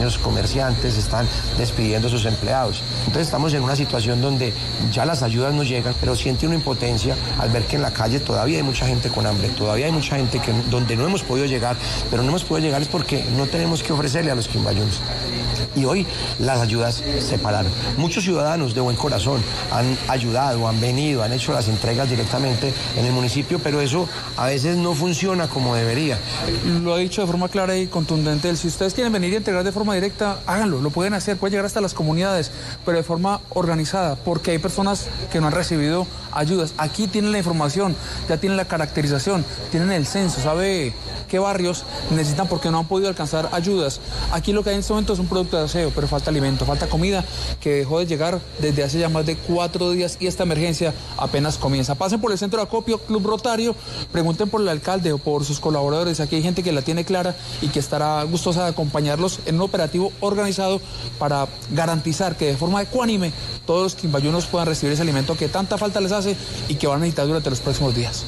pequeños comerciantes están despidiendo a sus empleados. Entonces estamos en una situación donde ya las ayudas no llegan, pero siente una impotencia al ver que en la calle todavía hay mucha gente con hambre, todavía hay mucha gente donde no hemos podido llegar, pero no hemos podido llegar es porque no tenemos que ofrecerle a los quimbayunos. Y hoy las ayudas se pararon. Muchos ciudadanos de buen corazón han ayudado, han venido, han hecho las entregas directamente en el municipio, pero eso a veces no funciona como debería. Lo ha dicho de forma clara y contundente. Si ustedes quieren venir y entregar de forma directa, háganlo, lo pueden hacer, pueden llegar hasta las comunidades, pero de forma organizada, porque hay personas que no han recibido ayudas. Aquí tienen la información, ya tienen la caracterización, tienen el censo, sabe qué barrios necesitan porque no han podido alcanzar ayudas. Aquí lo que hay en este momento es un producto de aseo, pero falta alimento, falta comida que dejó de llegar desde hace ya más de 4 días y esta emergencia apenas comienza. Pasen por el centro de acopio Club Rotario, pregunten por el alcalde o por sus colaboradores. Aquí hay gente que la tiene clara y que estará gustosa de acompañarlos en un operativo organizado para garantizar que de forma ecuánime todos los quimbayunos puedan recibir ese alimento que tanta falta les hace y que van a necesitar durante los próximos días.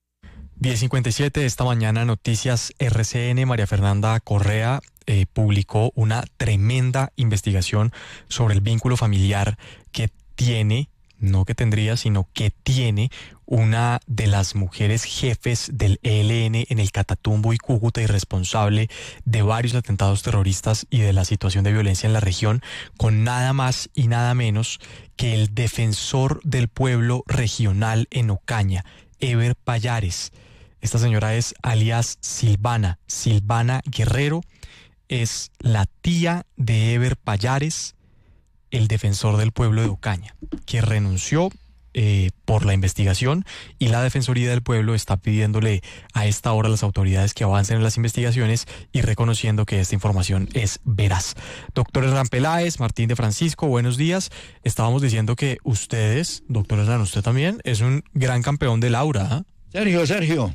10:57 esta mañana, Noticias RCN. María Fernanda Correa publicó una tremenda investigación sobre el vínculo familiar que tiene, no que tendría, sino que tiene una de las mujeres jefes del ELN en el Catatumbo y Cúcuta y responsable de varios atentados terroristas y de la situación de violencia en la región, con nada más y nada menos que el defensor del pueblo regional en Ocaña, Eber Pallares. Esta señora es alias Silvana Guerrero, es la tía de Eber Pallares, el defensor del pueblo de Ocaña, que renunció por la investigación, y la Defensoría del Pueblo está pidiéndole a esta hora a las autoridades que avancen en las investigaciones y reconociendo que esta información es veraz. Doctor Hernán Peláez, Martín de Francisco, buenos días. Estábamos diciendo que ustedes, doctor Hernán, usted también es un gran campeón de Laura, ¿eh? Sergio.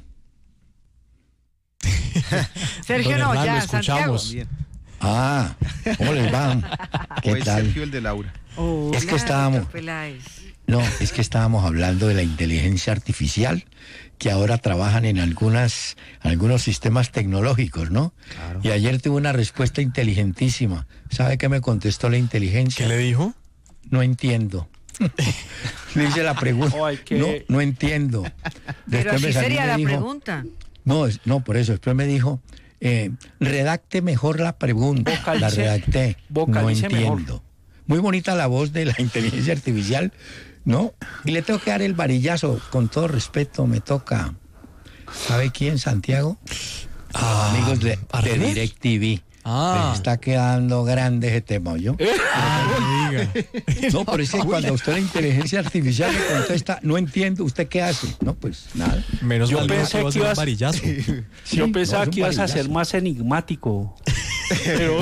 Sergio no, ya, Santiago. ¿Cómo les va? ¿Qué tal? Sergio, el de Laura. Es que estábamos hablando de la inteligencia artificial, que ahora trabajan en algunos sistemas tecnológicos, ¿no? Claro. Y ayer tuve una respuesta inteligentísima. ¿Sabe qué me contestó la inteligencia? ¿Qué le dijo? No entiendo. Le hice la pregunta. No entiendo. Pero así sería la pregunta. No, por eso. Después me dijo, redacte mejor la pregunta. La redacté. No entiendo. Mejor. Muy bonita la voz de la inteligencia artificial, ¿no? Y le tengo que dar el varillazo, con todo respeto, me toca. ¿Sabe quién, Santiago? Amigos de DirecTV. Les está quedando grande ese tema, ¿yo? No, pero es que cuando usted la inteligencia artificial le contesta, no entiendo, ¿usted qué hace? No, pues nada. Menos yo mal pensé que ibas, varillazo. Yo pensaba que ibas a ser más enigmático. Pero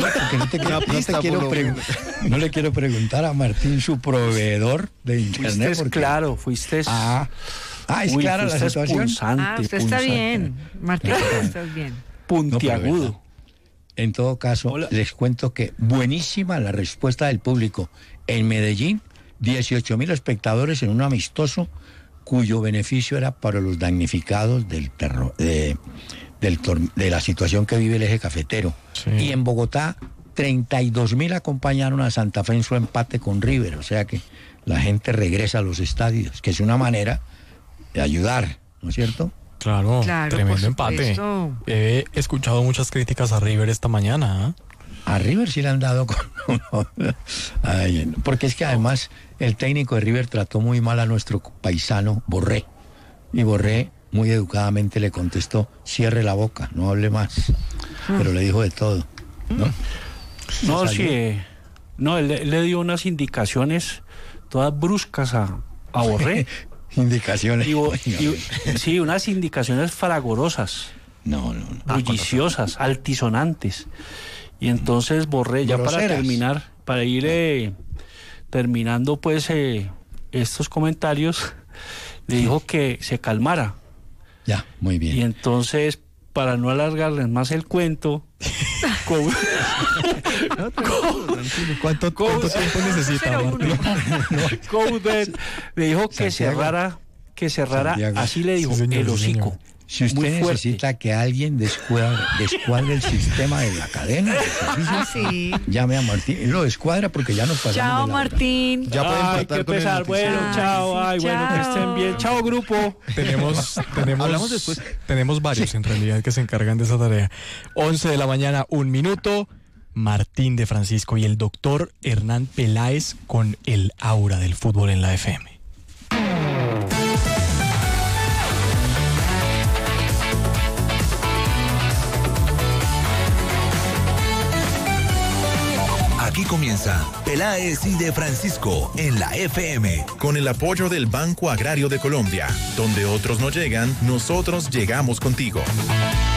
no le quiero preguntar a Martín, su proveedor de internet. Fuiste. Es clara la situación. Usted está bien, Martín, estás bien. Puntiagudo. No, en todo caso, les cuento que buenísima la respuesta del público. En Medellín, 18.000 espectadores en un amistoso cuyo beneficio era para los damnificados del terror, de la situación que vive el eje cafetero. Sí. Y en Bogotá, 32.000 acompañaron a Santa Fe en su empate con River. O sea que la gente regresa a los estadios, que es una manera de ayudar, ¿no es cierto? Claro, tremendo empate. He escuchado muchas críticas a River esta mañana. A River sí le han dado porque es que además el técnico de River trató muy mal a nuestro paisano Borré. Y Borré muy educadamente le contestó, cierre la boca, no hable más. Pero le dijo de todo, ¿no? Él le dio unas indicaciones todas bruscas a Borré. Indicaciones. Sí, unas indicaciones fragorosas. Bulliciosas, altisonantes. Y entonces Borré, ya para ir terminando pues estos comentarios, le dijo que se calmara. Ya, muy bien. Y entonces, para no alargarles más el cuento, ¿Cuánto tiempo necesita, Martín? Le dijo que cerrara, Santiago. Así le dijo, el hocico. Si usted necesita que alguien descuadre el sistema de la cadena de servicio, llame a Martín. Él lo descuadra porque ya nos pasamos. Chao, Martín. Ya pueden qué pesar. Bueno, chao. Bueno, que estén bien. Chao, grupo. Hablamos después. Tenemos varios en realidad que se encargan de esa tarea. 11 de la mañana, 1 minuto. Martín de Francisco y el doctor Hernán Peláez con el aura del fútbol en la FM. Aquí comienza Peláez y de Francisco en la FM. Con el apoyo del Banco Agrario de Colombia. Donde otros no llegan, nosotros llegamos contigo.